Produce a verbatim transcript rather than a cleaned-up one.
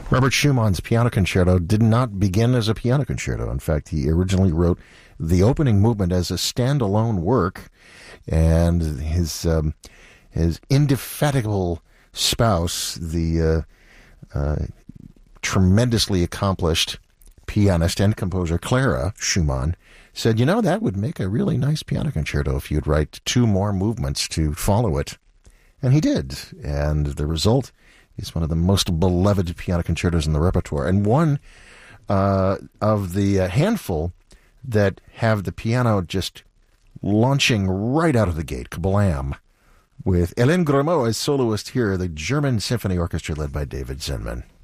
Robert Schumann's Piano Concerto did not begin as a piano concerto. In fact, he originally wrote the opening movement as a standalone work, and his um, his indefatigable spouse, the uh, uh, tremendously accomplished pianist and composer Clara Schumann, said, you know, that would make a really nice piano concerto if you'd write two more movements to follow it. And he did. And the result is one of the most beloved piano concertos in the repertoire, and one uh, of the uh, handful that have the piano just launching right out of the gate, kablam, with Hélène Grimaud as soloist here, the German Symphony Orchestra led by David Zinman.